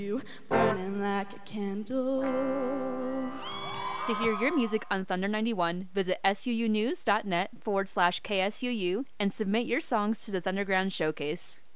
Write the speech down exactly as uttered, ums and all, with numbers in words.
you, burning like a candle. To hear your music on Thunder ninety-one, visit suunews.net forward slash KSUU and submit your songs to the Thunderground Showcase.